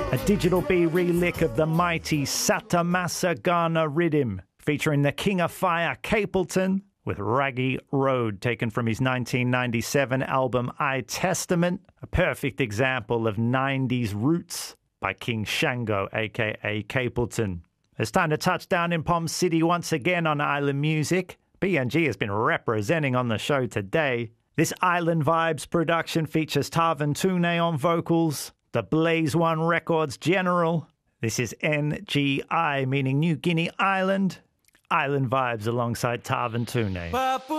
A Digital B relick of the mighty Satamasa Ghana rhythm, featuring the King of Fire Capleton with Raggy Road, taken from his 1997 album I Testament, a perfect example of 90s roots by King Shango, aka Capleton. It's time to touch down in Palm City once again on Island Music. BNG has been representing on the show today. This Island Vibes production features Tarvin Tune on vocals, the Blaze One Records General. This is NGI, meaning New Guinea Island. Island Vibes alongside Tarvin Tune.